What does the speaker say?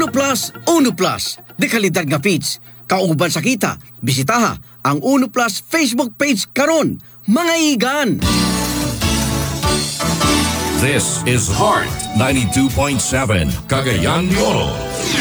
Uno Plus, de kalidad nga feeds. Kauban sa kita, bisitaha ang Uno Plus Facebook page karon, mga igan. This is Heart 92.7, Cagayan de Oro.